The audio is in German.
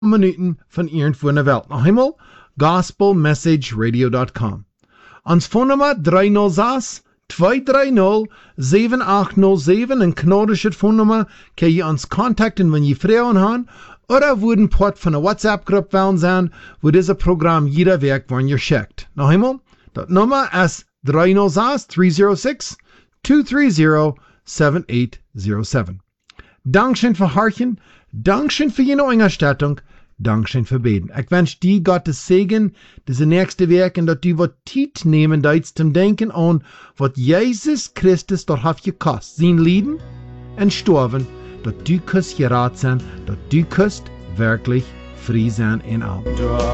Minuten von irgendwo in der Welt. Noch einmal, gospelmessageradio.com. Ons Phonennummer 306-230-7807. Een knodische Phonennummer kan je ons contacten wenn je Frauen haben oder würden Part von der WhatsApp-Gruppe wollen sein, wo dieses Programm jeder Werk wann ihr schickt. Noch einmal, das Nummer ist 306-230-7807. Dankeschön für Harchen, Dankeschön für Ihre Unterstützung, Dankeschön für Beten. Ich wünsche dir Gottes Segen, diese nächste Werk, und dass du was Zeit nehmen darfst zum Denken an, was Jesus Christus dort hat gekostet. Sein Leben und Sterben, dass du kannst gerat sein, dass du kannst wirklich frei sein in allem.